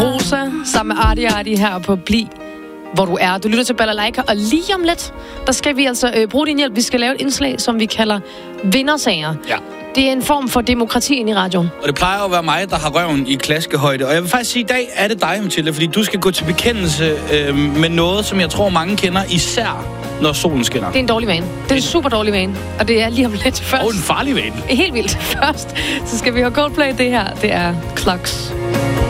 Rosa sammen med Arti her på Bli, hvor du er. Du lytter til Balalaika, og lige om lidt, der skal vi altså bruge din hjælp. Vi skal lave et indslag, som vi kalder vindersager. Ja. Det er en form for demokrati ind i radioen. Og det plejer at være mig, der har røven i klaskehøjde. Og jeg vil faktisk sige, at i dag er det dig, Mathilde, fordi du skal gå til bekendelse med noget, som jeg tror, mange kender, især når solen skinner. Det er en dårlig vane. Det er en super dårlig vane. Og det er lige om lidt først. Og en farlig vane. Helt vildt. Først, så skal vi have Coldplay. Det her, det er Clocks.